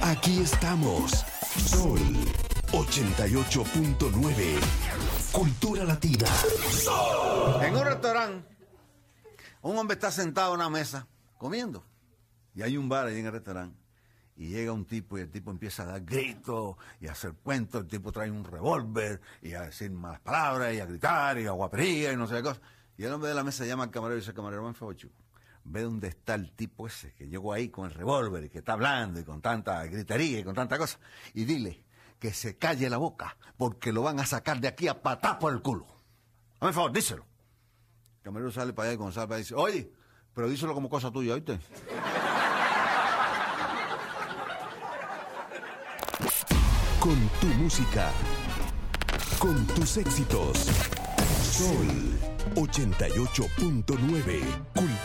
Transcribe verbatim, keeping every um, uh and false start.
Aquí estamos. Sol ochenta y ocho punto nueve. Cultura Latina. Sol. En un restaurante, un hombre está sentado en una mesa comiendo. Y hay un bar ahí en el restaurante. Y llega un tipo y el tipo empieza a dar gritos y a hacer cuentos. El tipo trae un revólver y a decir malas palabras y a gritar y a guapería y no sé qué cosa. Y el hombre de la mesa llama al camarero y dice: camarero, ven, favor, chico, ve dónde está el tipo ese que llegó ahí con el revólver y que está hablando y con tanta gritería y con tanta cosa. Y dile que se calle la boca porque lo van a sacar de aquí a patar por el culo. Hazme el favor, díselo. El camarero sale para allá y cuando sale para allá dice: oye, pero díselo como cosa tuya, ¿oíste? Con tu música, con tus éxitos. Sol ochenta y ocho punto nueve.